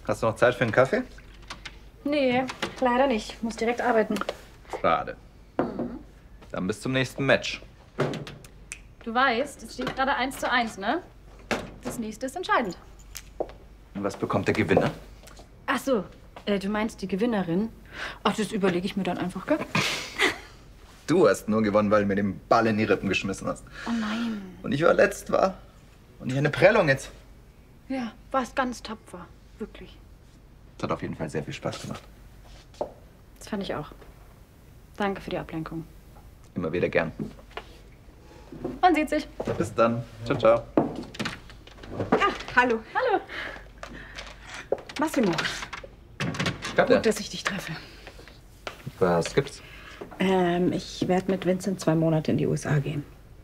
Hast du noch Zeit für einen Kaffee? Nee, leider nicht. Muss direkt arbeiten. Schade. Dann bis zum nächsten Match. Du weißt, es steht gerade 1:1, ne? Das nächste ist entscheidend. Und was bekommt der Gewinner? Ach so, du meinst die Gewinnerin? Ach, das überlege ich mir dann einfach, gell? Du hast nur gewonnen, weil du mir den Ball in die Rippen geschmissen hast. Oh nein. Und ich verletzt war. Und ich eine Prellung jetzt. Ja, warst ganz tapfer. Wirklich. Das hat auf jeden Fall sehr viel Spaß gemacht. Das fand ich auch. Danke für die Ablenkung. Immer wieder gern. Man sieht sich. Bis dann. Ciao, ciao. Ach, hallo. Hallo. Massimo, Gut, dass ich dich treffe. Was gibt's? Ich werde mit Vincent 2 Monate in die USA gehen.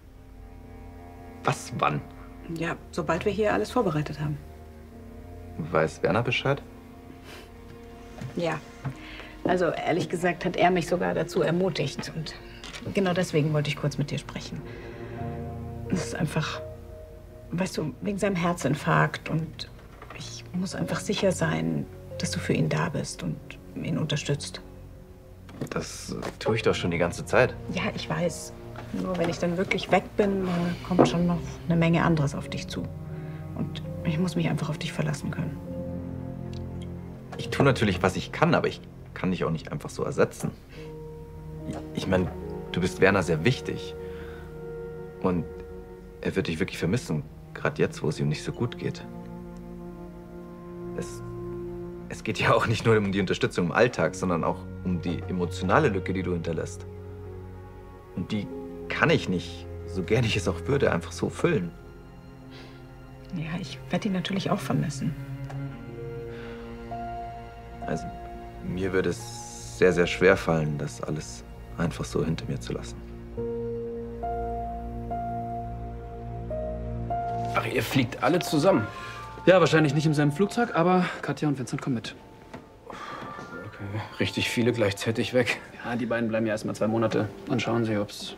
Was, wann? Ja, sobald wir hier alles vorbereitet haben. Weiß Werner Bescheid? Ja. Also ehrlich gesagt hat er mich sogar dazu ermutigt. Und genau deswegen wollte ich kurz mit dir sprechen. Es ist einfach, weißt du, wegen seinem Herzinfarkt. Und ich muss einfach sicher sein, dass du für ihn da bist und ihn unterstützt. Das tue ich doch schon die ganze Zeit. Ja, ich weiß. Nur wenn ich dann wirklich weg bin, kommt schon noch eine Menge anderes auf dich zu. Und ich muss mich einfach auf dich verlassen können. Ich tue natürlich, was ich kann, aber ich kann dich auch nicht einfach so ersetzen. Ich meine, du bist Werner sehr wichtig. Und er wird dich wirklich vermissen, gerade jetzt, wo es ihm nicht so gut geht. Es geht ja auch nicht nur um die Unterstützung im Alltag, sondern auch um die emotionale Lücke, die du hinterlässt. Und die kann ich nicht, so gern ich es auch würde, einfach so füllen. Ja, ich werde ihn natürlich auch vermissen. Also, mir würde es sehr, sehr schwer fallen, das alles einfach so hinter mir zu lassen. Ach, ihr fliegt alle zusammen? Ja, wahrscheinlich nicht im selben Flugzeug, aber Katja und Vincent kommen mit. Okay, richtig viele gleichzeitig weg. Ja, die beiden bleiben ja erst mal 2 Monate und schauen sie, ob es